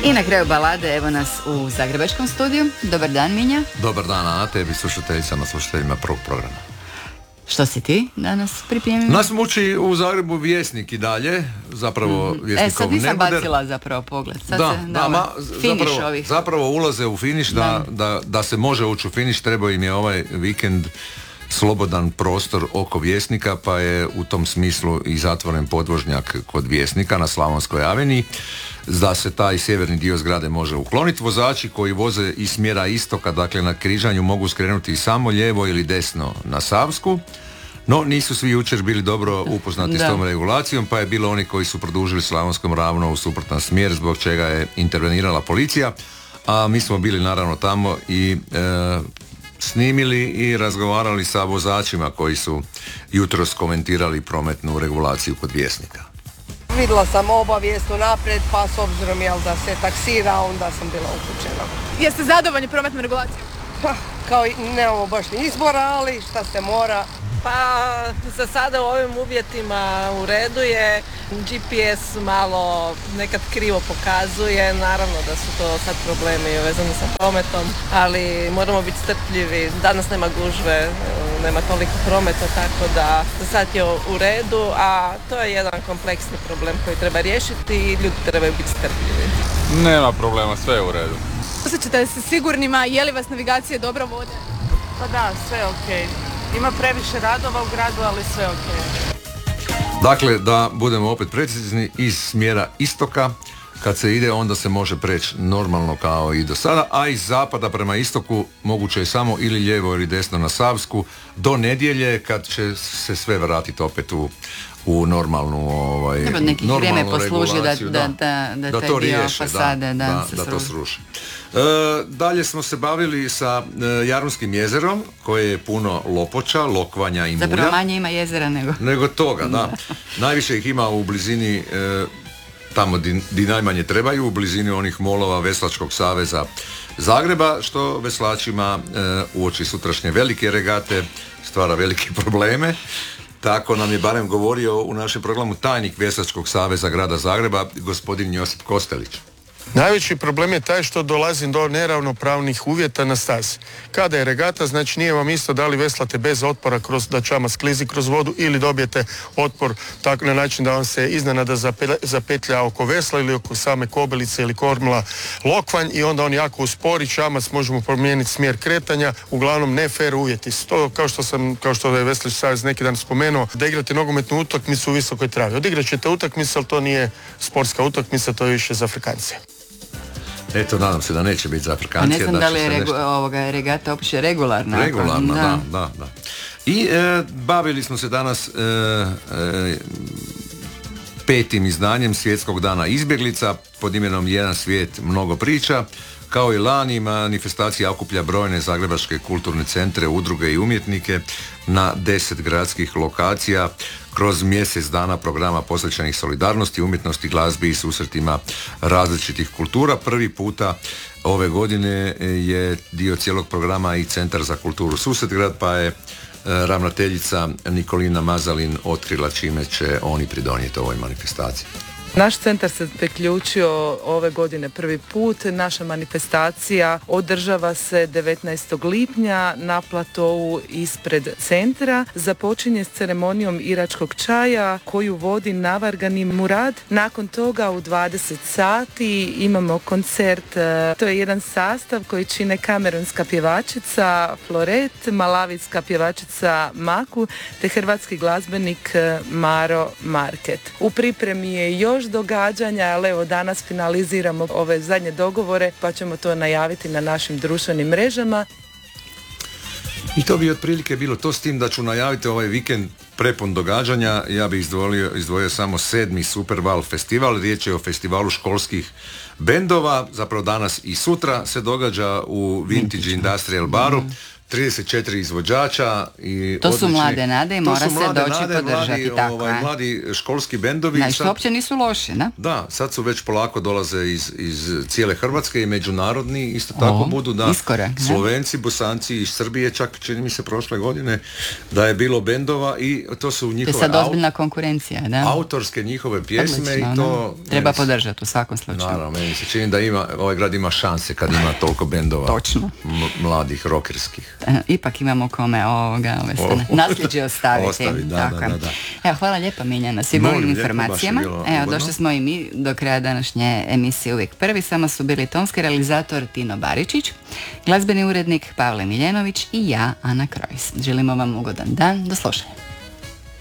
I na kraju balade evo nas u zagrebačkom studiju. Dobar dan, Minja. Dobar dan, Ana, tebi slušateljicama, slušateljima prvog programa. Što si ti danas pripremio? Nas muči u Zagrebu Vjesnik i dalje, zapravo Vjesnikov sad nisam neboder. bacila zapravo pogled. Sad zapravo ulaze u finiš, da se može ući u finiš, trebao im je ovaj vikend slobodan prostor oko Vjesnika, pa je u tom smislu i zatvoren podvožnjak kod Vjesnika na Slavonskoj aveniji, da se taj sjeverni dio zgrade može ukloniti. Vozači koji voze iz smjera istoka, dakle na križanju, mogu skrenuti samo lijevo ili desno na Savsku, no nisu svi jučer bili dobro upoznati s tom regulacijom, pa je bilo oni koji su produžili Slavonskom ravno u suprotan smjer, zbog čega je intervenirala policija, a mi smo bili naravno tamo i snimili i razgovarali sa vozačima koji su jutros komentirali prometnu regulaciju kod Vjesnika. Vidjela sam obavijest unaprijed, pa s obzirom da se taksira, onda sam bila uključena. Jeste zadovoljni prometnom regulacijom? Pa, kao i nemamo baš ni izbora, ali šta se mora. Pa za sada u ovim uvjetima u redu je, GPS malo nekad krivo pokazuje, naravno da su to sad problemi vezani sa prometom, ali moramo biti strpljivi, danas nema gužve, nema toliko prometa, tako da za sad je u redu, a to je jedan kompleksni problem koji treba riješiti i ljudi trebaju biti strpljivi. Nema problema, sve je u redu. Osjećate se sigurnima, je li vas navigacija dobro vode? Pa da, sve je okej. Ima previše radova u gradu, ali sve ok. Dakle, da budemo opet precizni, iz smjera istoka kad se ide, onda se može preći normalno kao i do sada, a iz zapada prema istoku moguće je samo ili lijevo ili desno na Savsku do nedjelje, kad će se sve vratiti opet u normalnu neki vrijeme posluži da taj to dio riješe, fasade da to sruši. Dalje smo se bavili sa Jarunskim jezerom, koje je puno lopoča, lokvanja i mulja. Zapravo manje ima jezera nego toga, da. Najviše ih ima u blizini, tamo di najmanje trebaju, u blizini onih molova Veslačkog saveza Zagreba, što veslačima uoči sutrašnje velike regate stvara velike probleme. Tako nam je barem govorio u našem programu tajnik Veslačkog saveza grada Zagreba, gospodin Josip Kostelić. Najveći problem je taj što dolazi do neravnopravnih uvjeta na stazi. Kada je regata, znači nije vam isto da li veslate bez otpora kroz da čama sklizi kroz vodu ili dobijete otpor tako na način da vam se iznenada zapetlja oko vesla ili oko same kobelice ili kormila lokvanj i onda on jako uspori čamac, možemo promijeniti smjer kretanja, uglavnom ne fair uvjeti. To kao što je Veslački savez neki dan spomenuo, da igrate nogometnu utakmicu u visokoj travi. Odigrat ćete utakmicu, ali to nije sportska utakmica, to je više za Afrikance. Eto, nadam se da neće biti za Afrikancije. Ne znam da li je regata uopće regularna. Regularna, da. I bavili smo se danas 5. izdanjem Svjetskog dana izbjeglica pod imenom Jedan svijet, mnogo priča. Kao i lani, manifestacija okuplja brojne zagrebačke kulturne centre, udruge i umjetnike na 10 gradskih lokacija kroz mjesec dana programa posvećenih solidarnosti, umjetnosti, glazbi i susretima različitih kultura. Prvi puta ove godine je dio cijelog programa i Centar za kulturu Susetgrad, pa je ravnateljica Nikolina Mazalin otkrila čime će oni pridonijeti ovoj manifestaciji. Naš centar se priključio ove godine prvi put. Naša manifestacija održava se 19. lipnja na platovu ispred centra. Započinje s ceremonijom iračkog čaja koju vodi Navargani Murad. Nakon toga u 20 sati imamo koncert. To je jedan sastav koji čine kamerunska pjevačica Floret, malavijska pjevačica Maku te hrvatski glazbenik Maro Market. U pripremi je još događanja, ali evo danas finaliziramo ove zadnje dogovore pa ćemo to najaviti na našim društvenim mrežama. I to bi otprilike bilo to, s tim da ću najaviti ovaj vikend prepun događanja. Ja bih izdvojio samo 7. Superval festival. Riječ je o festivalu školskih bendova. Zapravo danas i sutra se događa u Vintage Industrial baru. 34 izvođača i To su odlični. mlade nade i To mora su se mlade doći nade, podržati, tako je. mladi školski bendovi. Znači, što uopće nisu loši, ne? Da, sad su već polako dolaze iz cijele Hrvatske i međunarodni isto tako budu, da. Iskorak, ne? Slovenci, Bosanci iz Srbije, čak čini mi se prošle godine da je bilo bendova i to su To je njihove sad ozbiljna konkurencija, da? autorske njihove pjesme. Odlično, i to da. Treba podržati u svakom slučaju. Naravno, meni se čini da ovaj grad ima šanse kad ima toliko bendova. Točno. Mladih, rokerskih. Ipak imamo kome nasljeđe ostaviti. Ostavi, da. Evo, hvala lijepa Miljana, svim ovim Molim, informacijama. lijepo, baš je bilo Evo, ugodno. došli smo i mi do kraja današnje emisije Uvijek prvi. Samo su bili tonski realizator Tino Baričić, glazbeni urednik Pavle Miljenović i ja, Ana Krojs. Želimo vam ugodan dan, do slušanja.